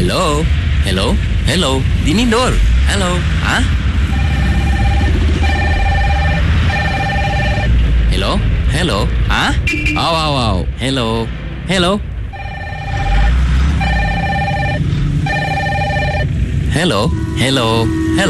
Hello? Hello? Hello? Dinindor? Hello? Ha? Hello? Hello? Ha? Aw, aw, aw. Hello? Hello? Hello? Hello? Hello?